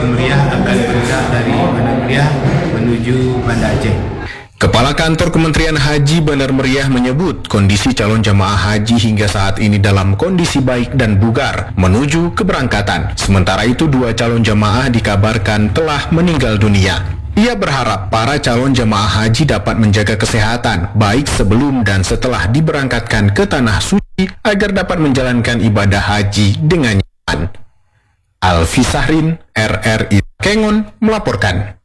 Meriah akan bergerak dari Bandar Meriah menuju Banda Aceh. Kepala Kantor Kementerian Haji Bandar Meriah menyebut kondisi calon jamaah haji hingga saat ini dalam kondisi baik dan bugar menuju keberangkatan. Sementara itu 2 calon jamaah dikabarkan telah meninggal dunia. Ia berharap para calon jamaah haji dapat menjaga kesehatan baik sebelum dan setelah diberangkatkan ke Tanah Suci agar dapat menjalankan ibadah haji dengan nyaman. Alfi Sahrin, RRI Kengon melaporkan.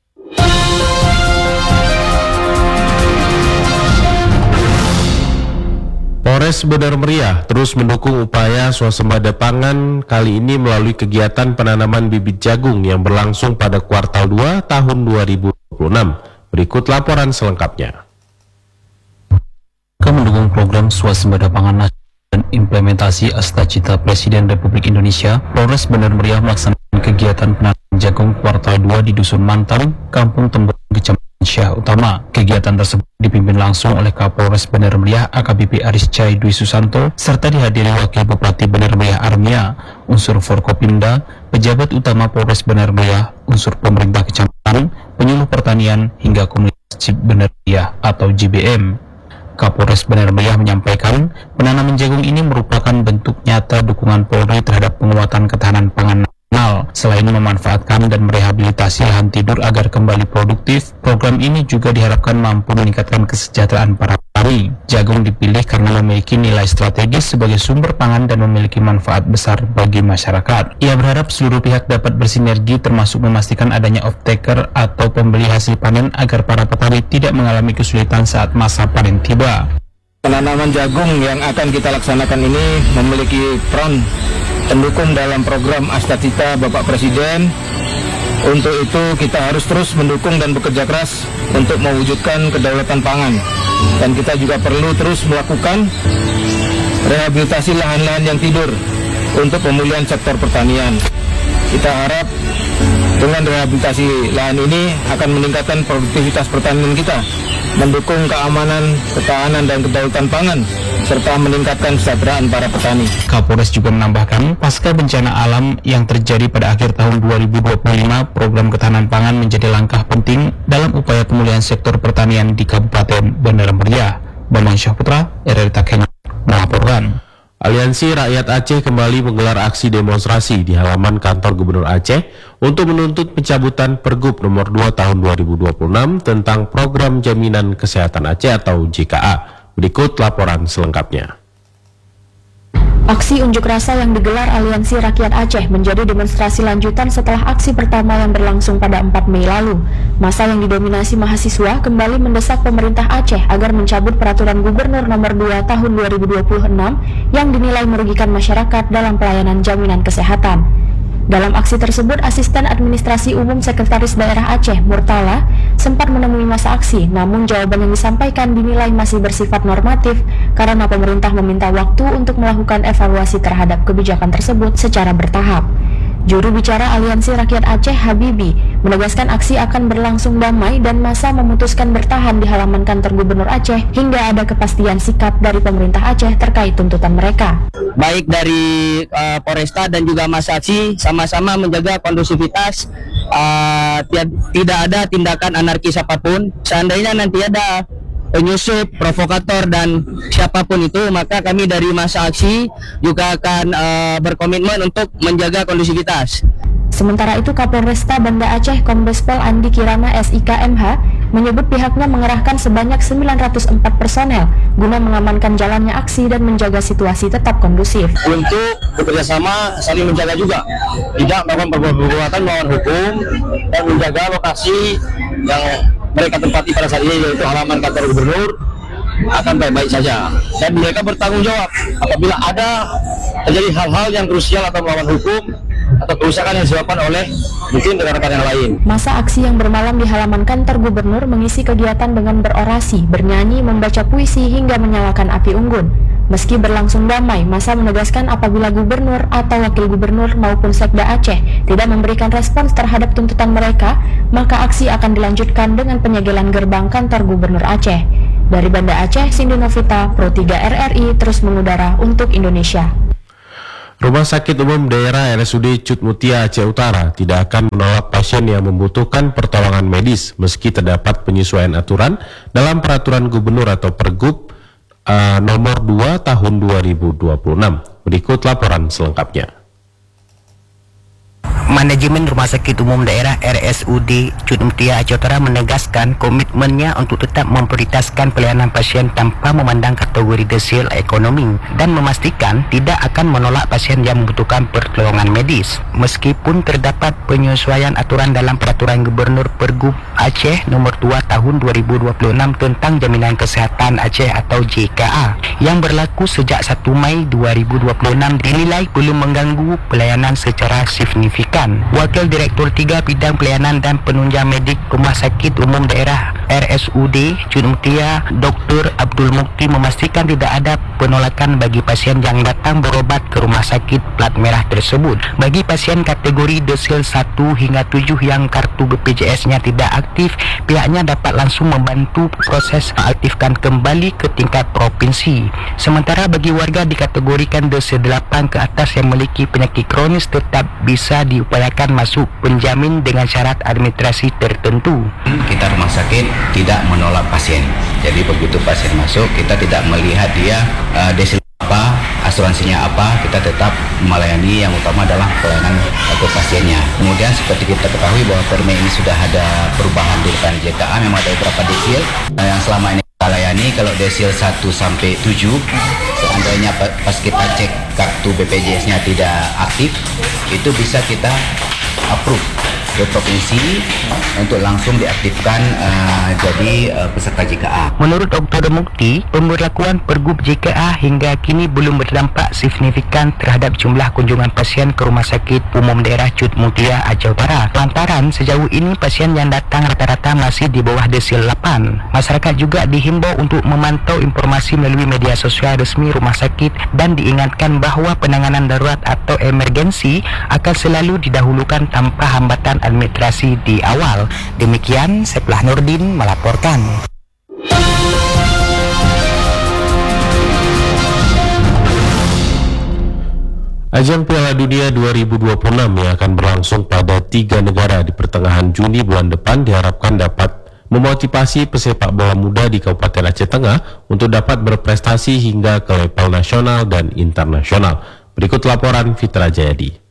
Polres Bandar Meriah terus mendukung upaya swasembada pangan kali ini melalui kegiatan penanaman bibit jagung yang berlangsung pada kuartal 2 tahun 2026. Berikut laporan selengkapnya. Mendukung program swasembada pangan nasional dan implementasi Cita-cita Presiden Republik Indonesia, Polres Bandar Meriah melaksanakan kegiatan penanaman jagung kuartal 2 di Dusun Mantang, Kampung Tembong, Kecamatan Syah Utama. Kegiatan tersebut dipimpin langsung oleh Kapolres Bandar Meriah AKBP Aris Cai Dwi Susanto serta dihadiri Wakil Bupati Bandar Meriah Armia, unsur Forkopimda, pejabat utama Polres Bandar Meriah, unsur pemerintah kecamatan, penyuluh pertanian hingga komunitas Bandar Meriah atau JBM. Kapolres Bandar Meriah menyampaikan penanaman jagung ini merupakan bentuk nyata dukungan Polri terhadap penguatan ketahanan pangan nasional. Selain memanfaatkan dan merehabilitasi lahan tidur agar kembali produktif, program ini juga diharapkan mampu meningkatkan kesejahteraan para petani. Jagung dipilih karena memiliki nilai strategis sebagai sumber pangan dan memiliki manfaat besar bagi masyarakat. Ia berharap seluruh pihak dapat bersinergi termasuk memastikan adanya off-taker atau pembeli hasil panen agar para petani tidak mengalami kesulitan saat masa panen tiba. Penanaman jagung yang akan kita laksanakan ini memiliki peran pendukung dalam program Cita-cita Bapak Presiden. Untuk itu kita harus terus mendukung dan bekerja keras untuk mewujudkan kedaulatan pangan. Dan kita juga perlu terus melakukan rehabilitasi lahan-lahan yang tidur untuk pemulihan sektor pertanian. Kita harap dengan rehabilitasi lahan ini akan meningkatkan produktivitas pertanian kita, mendukung keamanan, ketahanan, dan kedaulatan pangan, serta meningkatkan kesejahteraan para petani. Kapolres juga menambahkan, pasca bencana alam yang terjadi pada akhir tahun 2025, program ketahanan pangan menjadi langkah penting dalam upaya pemulihan sektor pertanian di Kabupaten Bandar Meriah. Bambang Syahputra, RRI Kengon melaporkan. Aliansi Rakyat Aceh kembali menggelar aksi demonstrasi di halaman kantor Gubernur Aceh untuk menuntut pencabutan Pergub nomor 2 tahun 2026 tentang Program Jaminan Kesehatan Aceh atau JKA. Berikut laporan selengkapnya. Aksi unjuk rasa yang digelar Aliansi Rakyat Aceh menjadi demonstrasi lanjutan setelah aksi pertama yang berlangsung pada 4 Mei lalu. Massa yang didominasi mahasiswa kembali mendesak pemerintah Aceh agar mencabut Peraturan Gubernur nomor 2 tahun 2026 yang dinilai merugikan masyarakat dalam pelayanan jaminan kesehatan. Dalam aksi tersebut, Asisten Administrasi Umum Sekretaris Daerah Aceh, Murtala, sempat menemui masa aksi, namun jawaban yang disampaikan dinilai masih bersifat normatif karena pemerintah meminta waktu untuk melakukan evaluasi terhadap kebijakan tersebut secara bertahap. Juru bicara Aliansi Rakyat Aceh, Habibi, menegaskan aksi akan berlangsung damai dan massa memutuskan bertahan di halaman kantor Gubernur Aceh hingga ada kepastian sikap dari pemerintah Aceh terkait tuntutan mereka. Baik dari Polresta dan juga massa aksi sama-sama menjaga kondusivitas, tidak ada tindakan anarkis apapun. Seandainya nanti ada penyusup, provokator, dan siapapun itu, maka kami dari massa aksi juga akan berkomitmen untuk menjaga kondusivitas. Sementara itu, Kapolresta Banda Aceh Kombes Pol Andi Kirana SIKMH menyebut pihaknya mengerahkan sebanyak 904 personel guna mengamankan jalannya aksi dan menjaga situasi tetap kondusif. Untuk bekerjasama saling menjaga juga, tidak melakukan perbuatan melawan hukum dan menjaga lokasi yang mereka tempati pada saat ini, yaitu halaman kantor Gubernur, akan baik-baik saja. Dan mereka bertanggung jawab apabila ada terjadi hal-hal yang krusial atau melawan hukum atau kerusakan yang disebabkan oleh mungkin rekan-rekan yang lain. Masa aksi yang bermalam di halaman kantor Gubernur mengisi kegiatan dengan berorasi, bernyanyi, membaca puisi hingga menyalakan api unggun. Meski berlangsung damai, massa menegaskan apabila Gubernur atau Wakil Gubernur maupun Sekda Aceh tidak memberikan respons terhadap tuntutan mereka, maka aksi akan dilanjutkan dengan penyegelan gerbang kantor Gubernur Aceh. Dari Banda Aceh, Cindy Novita, Pro 3 RRI terus mengudara untuk Indonesia. Rumah Sakit Umum Daerah RSUD Cut Mutia Aceh Utara tidak akan menolak pasien yang membutuhkan pertolongan medis meski terdapat penyesuaian aturan dalam Peraturan Gubernur atau Pergub nomor 2 tahun 2026. Berikut laporan selengkapnya. Manajemen Rumah Sakit Umum Daerah RSUD Cut Mutia Aceh Utara menegaskan komitmennya untuk tetap memprioritaskan pelayanan pasien tanpa memandang kategori desil ekonomi dan memastikan tidak akan menolak pasien yang membutuhkan pertolongan medis meskipun terdapat penyesuaian aturan dalam Peraturan Gubernur Pergub Aceh nomor 2 tahun 2026 tentang Jaminan Kesehatan Aceh atau JKA yang berlaku sejak 1 Mei 2026 dinilai belum mengganggu pelayanan secara signifikan. Wakil Direktur 3 Bidang Pelayanan dan Penunjang Medik Rumah Sakit Umum Daerah RSUD Cut Mutia Dr. Abdul Mukti memastikan tidak ada penolakan bagi pasien yang datang berobat ke rumah sakit plat merah tersebut. Bagi pasien kategori desil 1 hingga 7 yang kartu BPJS-nya tidak aktif, pihaknya dapat langsung membantu proses mengaktifkan kembali ke tingkat provinsi. Sementara bagi warga dikategorikan desil 8 ke atas yang memiliki penyakit kronis tetap bisa diupayakan masuk penjamin dengan syarat administrasi tertentu. Kita rumah sakit tidak menolak pasien. Jadi begitu pasien masuk, kita tidak melihat dia desil apa, asuransinya apa, kita tetap melayani. Yang utama adalah pelayanan ke pasiennya. Kemudian seperti kita ketahui bahwa Permen ini sudah ada perubahan di depan JKA, memang ada beberapa desil yang selama ini kita layani. Kalau desil 1 sampai 7, seandainya pas kita cek kartu BPJS-nya tidak aktif, itu bisa kita approve ke provinsi untuk langsung diaktifkan jadi peserta JKA. Menurut Dr. Mukti, pemberlakuan Pergub JKA hingga kini belum berdampak signifikan terhadap jumlah kunjungan pasien ke Rumah Sakit Umum Daerah Cut Mutia Aceh Utara. Lantaran sejauh ini pasien yang datang rata-rata masih di bawah desil 8. Masyarakat juga dihimbau untuk memantau informasi melalui media sosial resmi rumah sakit dan diingatkan bahwa penanganan darurat atau emergensi akan selalu didahulukan tanpa hambatan administrasi di awal. Demikian, Seplah Nurdin melaporkan. Ajang Piala Dunia 2026 yang akan berlangsung pada 3 negara di pertengahan Juni bulan depan diharapkan dapat memotivasi pesepak bola muda di Kabupaten Aceh Tengah untuk dapat berprestasi hingga ke level nasional dan internasional. Berikut laporan Fitra Jayadi.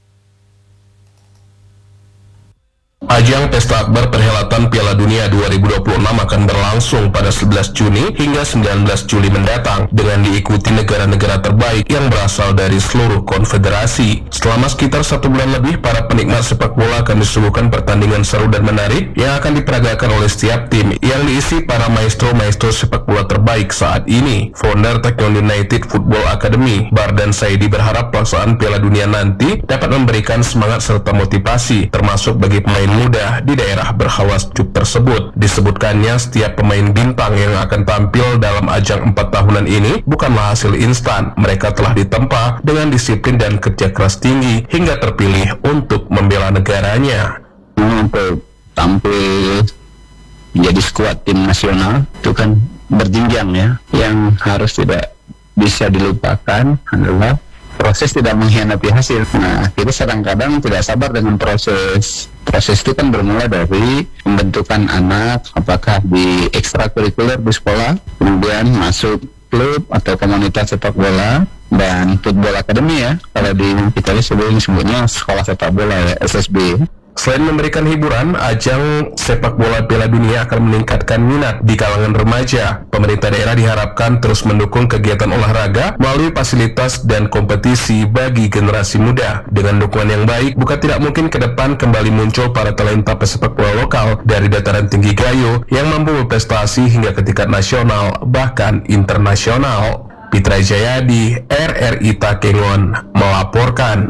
Ajang Pesta Akbar Perhelatan Piala Dunia 2026 akan berlangsung pada 11 Juni hingga 19 Juli mendatang dengan diikuti negara-negara terbaik yang berasal dari seluruh konfederasi. Selama sekitar 1 bulan lebih, para penikmat sepak bola akan disuguhkan pertandingan seru dan menarik yang akan diperagakan oleh setiap tim yang diisi para maestro-maestro sepak bola terbaik saat ini. Founder Taekwondo United Football Academy, Bardan Saidi, berharap pelaksanaan Piala Dunia nanti dapat memberikan semangat serta motivasi, termasuk bagi pemain muda di daerah berhawas cup tersebut. Disebutkannya setiap pemain bintang yang akan tampil dalam ajang 4 tahunan ini bukanlah hasil instan. Mereka telah ditempa dengan disiplin dan kerja keras tinggi hingga terpilih untuk membela negaranya. Untuk tampil menjadi skuad tim nasional itu kan berjenjang ya. Yang harus tidak bisa dilupakan adalah proses tidak mengkhianati hasil. Nah, kita kadang-kadang tidak sabar dengan proses. Proses itu kan bermula dari pembentukan anak, apakah di ekstrakurikuler di sekolah, kemudian masuk klub atau komunitas sepak bola, dan football academy ya. Kalau di Italia sebutnya sekolah sepak bola ya, SSB. Selain memberikan hiburan, ajang sepak bola Piala Dunia akan meningkatkan minat di kalangan remaja. Pemerintah daerah diharapkan terus mendukung kegiatan olahraga melalui fasilitas dan kompetisi bagi generasi muda. Dengan dukungan yang baik, bukan tidak mungkin ke depan kembali muncul para talenta pesepak bola lokal dari dataran tinggi Gayo yang mampu berprestasi hingga ke tingkat nasional, bahkan internasional. Fitra Jayadi, RRI Takengon, melaporkan.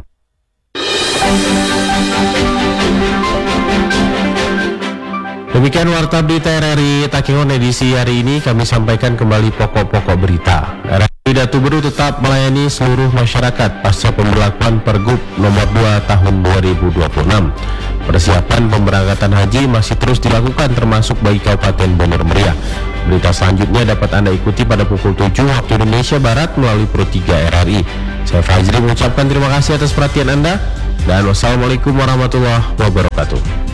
Demikian Warta Berita RRI Takengon edisi hari ini. Kami sampaikan kembali pokok-pokok berita. RRI Datu Beru tetap melayani seluruh masyarakat pasca pemberlakuan Pergub nomor 2 tahun 2026. Persiapan pemberangkatan haji masih terus dilakukan termasuk bagi Kabupaten Bener Meriah. Berita selanjutnya dapat Anda ikuti pada pukul 7 waktu Indonesia Barat melalui Pro 3 RRI. Saya Fajri mengucapkan terima kasih atas perhatian Anda dan wassalamualaikum warahmatullahi wabarakatuh.